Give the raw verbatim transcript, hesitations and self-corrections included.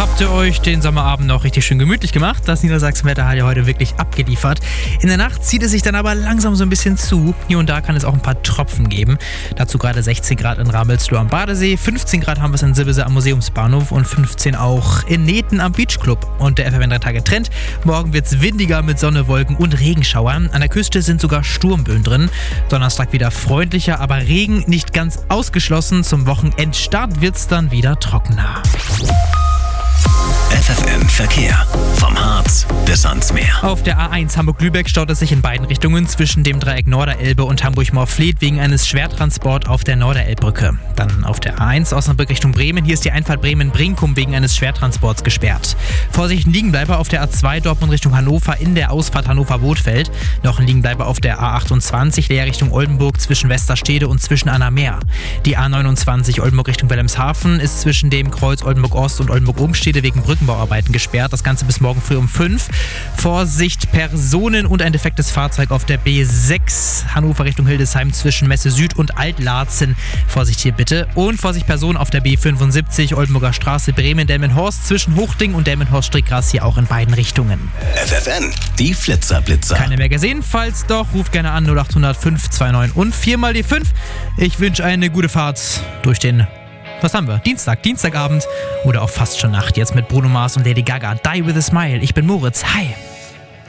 Habt ihr euch den Sommerabend noch richtig schön gemütlich gemacht? Das Niedersachsen-Wetter hat ja heute wirklich abgeliefert. In der Nacht zieht es sich dann aber langsam so ein bisschen zu. Hier und da kann es auch ein paar Tropfen geben. Dazu gerade sechzehn Grad in Ramelsloh am Badesee, fünfzehn Grad haben wir es in Sibese am Museumsbahnhof und fünfzehn auch in Neten am Beachclub. Und der F F N drei Tage Trend. Morgen wird es windiger mit Sonne, Wolken und Regenschauern. An der Küste sind sogar Sturmböen drin. Donnerstag wieder freundlicher, aber Regen nicht ganz ausgeschlossen. Zum Wochenendstart wird es dann wieder trockener. F F N Verkehr. Vom Harz bis ans Meer. Auf der A eins Hamburg-Lübeck staut es sich in beiden Richtungen zwischen dem Dreieck Norderelbe und Hamburg-Morfleet wegen eines Schwertransports auf der Norderelbbrücke. Dann auf der A eins Osnabrück Richtung Bremen. Hier ist die Einfahrt Bremen-Brinkum wegen eines Schwertransports gesperrt. Vorsicht, ein Liegenbleiber auf der A zwei Dortmund Richtung Hannover in der Ausfahrt Hannover-Bothfeld. Noch ein Liegenbleiber auf der A achtundzwanzig Leer Richtung Oldenburg zwischen Westerstede und zwischen Annameer. Die A neunundzwanzig Oldenburg Richtung Wilhelmshaven ist zwischen dem Kreuz Oldenburg-Ost und Oldenburg-Umstede wegen Brückenbauarbeiten gesperrt. Das Ganze bis morgen früh um fünf. Vorsicht, Personen und ein defektes Fahrzeug auf der B sechs Hannover Richtung Hildesheim zwischen Messe Süd und Altlarzen. Vorsicht hier bitte. Und Vorsicht, Personen auf der B fünfundsiebzig Oldenburger Straße Bremen-Delmenhorst zwischen Hochding und Delmenhorst-Strickgras hier auch in beiden Richtungen. F F N, die Flitzer-Blitzer. Keine mehr gesehen? Falls doch, ruft gerne an null acht hundert fünf zwei neun und vier mal die fünf. Ich wünsche eine gute Fahrt durch den... Was haben wir? Dienstag, Dienstagabend oder auch fast schon Nacht. Jetzt mit Bruno Mars und Lady Gaga. Die with a Smile. Ich bin Moritz. Hi.